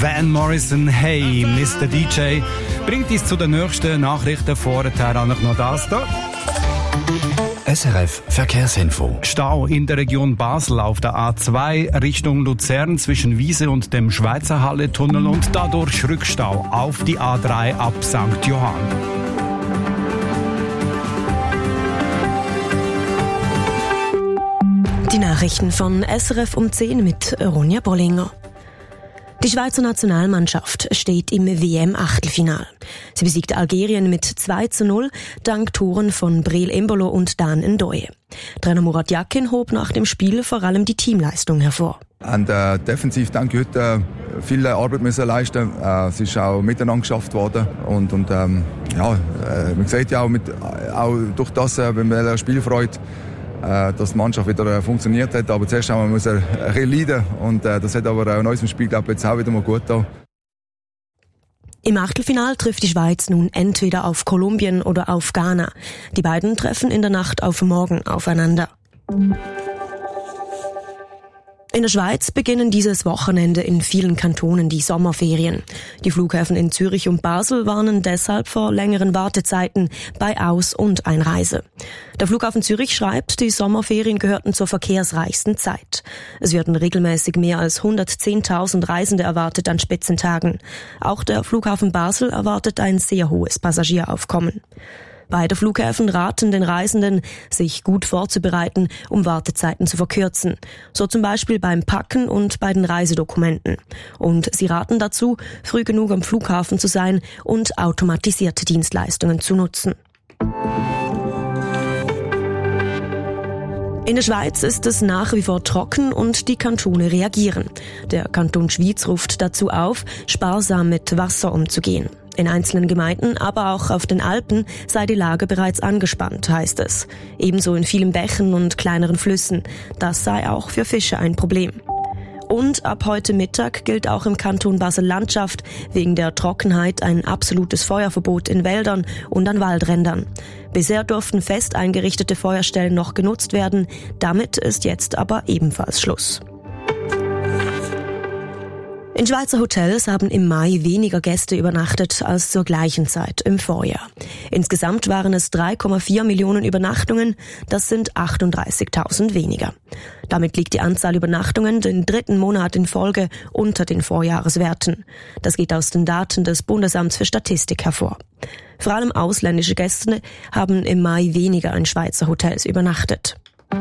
Van Morrison, hey, Mr. DJ, bringt uns zu den nächsten Nachrichten. Vorher eigentlich noch das hier. SRF Verkehrsinfo. Stau in der Region Basel auf der A2 Richtung Luzern zwischen Wiese und dem Schweizer Halle-Tunnel und dadurch Rückstau auf die A3 ab St. Johann. Die Nachrichten von SRF um 10 mit Ronja Bollinger. Die Schweizer Nationalmannschaft steht im WM-Achtelfinal. Sie besiegte Algerien mit 2:0 dank Toren von Breel Embolo und Dan Ndoye. Trainer Murat Yakin hob nach dem Spiel vor allem die Teamleistung hervor. Und defensiv denke ich heute viel Arbeit müssen leisten. Es ist auch miteinander geschafft worden und man sieht ja auch durch das, wenn man Spielfreude, dass die Mannschaft wieder funktioniert hat. Aber zuerst haben wir ein bisschen leiden und das hat aber in unserem Spiel, glaube ich, jetzt auch wieder mal gut getan. Im Achtelfinal trifft die Schweiz nun entweder auf Kolumbien oder auf Ghana. Die beiden treffen in der Nacht auf morgen aufeinander. In der Schweiz beginnen dieses Wochenende in vielen Kantonen die Sommerferien. Die Flughäfen in Zürich und Basel warnen deshalb vor längeren Wartezeiten bei Aus- und Einreise. Der Flughafen Zürich schreibt, die Sommerferien gehörten zur verkehrsreichsten Zeit. Es werden regelmäßig mehr als 110.000 Reisende erwartet an Spitzentagen. Auch der Flughafen Basel erwartet ein sehr hohes Passagieraufkommen. Beide Flughäfen raten den Reisenden, sich gut vorzubereiten, um Wartezeiten zu verkürzen. So zum Beispiel beim Packen und bei den Reisedokumenten. Und sie raten dazu, früh genug am Flughafen zu sein und automatisierte Dienstleistungen zu nutzen. In der Schweiz ist es nach wie vor trocken und die Kantone reagieren. Der Kanton Schwyz ruft dazu auf, sparsam mit Wasser umzugehen. In einzelnen Gemeinden, aber auch auf den Alpen sei die Lage bereits angespannt, heißt es. Ebenso in vielen Bächen und kleineren Flüssen. Das sei auch für Fische ein Problem. Und ab heute Mittag gilt auch im Kanton Basel-Landschaft wegen der Trockenheit ein absolutes Feuerverbot in Wäldern und an Waldrändern. Bisher durften fest eingerichtete Feuerstellen noch genutzt werden. Damit ist jetzt aber ebenfalls Schluss. In Schweizer Hotels haben im Mai weniger Gäste übernachtet als zur gleichen Zeit im Vorjahr. Insgesamt waren es 3,4 Millionen Übernachtungen, das sind 38.000 weniger. Damit liegt die Anzahl Übernachtungen den 3. Monat in Folge unter den Vorjahreswerten. Das geht aus den Daten des Bundesamts für Statistik hervor. Vor allem ausländische Gäste haben im Mai weniger in Schweizer Hotels übernachtet.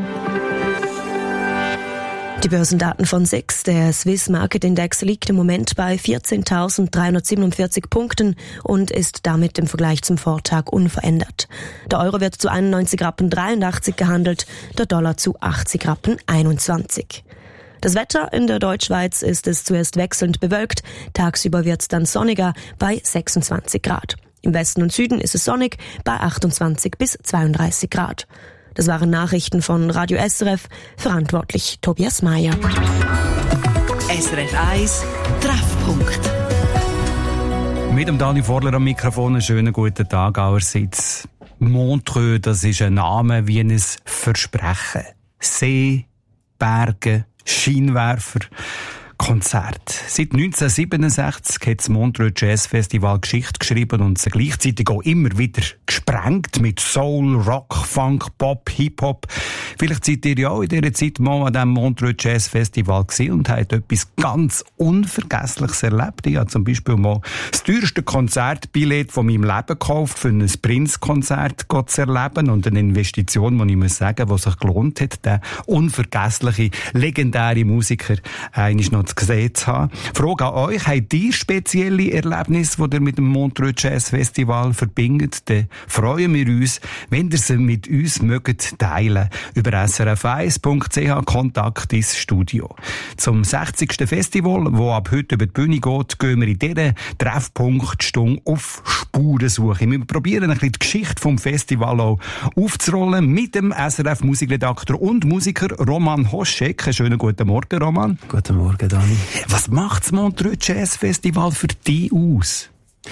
Die Börsendaten von SIX, der Swiss Market Index, liegt im Moment bei 14.347 Punkten und ist damit im Vergleich zum Vortag unverändert. Der Euro wird zu 91,83 Rappen gehandelt, der Dollar zu 80,21 Rappen. Das Wetter in der Deutschschweiz ist es zuerst wechselnd bewölkt, tagsüber wird es dann sonniger bei 26 Grad. Im Westen und Süden ist es sonnig bei 28 bis 32 Grad. Das waren Nachrichten von Radio SRF, verantwortlich Tobias Meyer. SRF 1 Treffpunkt. Mit dem Dani Vorler am Mikrofon, einen schönen guten Tag allerseits. Montreux, das ist ein Name wie ein Versprechen. See, Berge, Scheinwerfer, Konzert. Seit 1967 hat das Montreux Jazz Festival Geschichte geschrieben und sie gleichzeitig auch immer wieder gesprengt mit Soul, Rock, Funk, Pop, Hip-Hop. Vielleicht seid ihr ja auch in dieser Zeit mal an diesem Montreux Jazz Festival gewesen und habt etwas ganz Unvergessliches erlebt. Ich habe zum Beispiel mal das teuerste Konzertbillett von meinem Leben gekauft, für ein Prince-Konzert zu erleben und eine Investition, die ich muss sagen, die sich gelohnt hat, den unvergesslichen, legendären Musiker einmal noch gesehen zu haben. Frage an euch, habt ihr spezielle Erlebnisse, die ihr mit dem Montreux Jazz Festival verbindet? Dann freuen wir uns, wenn ihr sie mit uns mögt teilen. Über srf1.ch Kontakt ins Studio. Zum 60. Festival, das ab heute über die Bühne geht, gehen wir in dieser Treffpunktstunde auf Spurensuche. Wir probieren ein bisschen die Geschichte vom Festival auch aufzurollen mit dem SRF-Musikredakteur und Musiker Roman Hoschek. Einen schönen guten Morgen, Roman. Guten Morgen, Dani. Was macht das Montreux Jazz Festival für dich aus?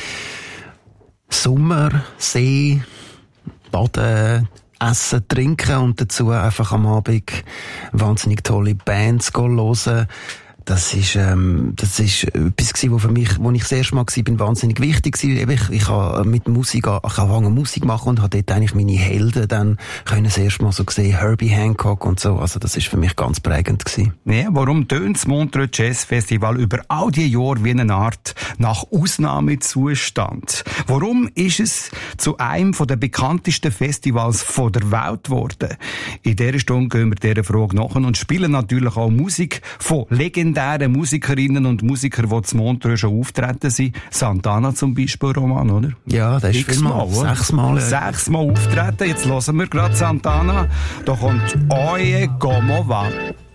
Sommer, See, Baden, Essen, Trinken und dazu einfach am Abend wahnsinnig tolle Bands hören. Das ist etwas gewesen, was für mich, wo ich das erste Mal war, wahnsinnig wichtig war. Ich habe mit Musik angefangen Musik machen und habe dort eigentlich meine Helden dann können das erste Mal so gesehen, Herbie Hancock und so. Also das ist für mich ganz prägend gewesen. Ja, warum tönt das Montreux Jazz Festival über all die Jahre wie eine Art nach Ausnahmezustand? Warum ist es zu einem der bekanntesten Festivals von der Welt geworden? In dieser Stunde gehen wir dieser Frage nach und spielen natürlich auch Musik von legendären Musikerinnen und Musikern, die zu Montreux schon auftreten sind. Santana zum Beispiel, Roman, oder? Ja, das ist vielmal, 6-mal. 6-mal auftreten. Jetzt hören wir gerade Santana. Da kommt Oye Como Va.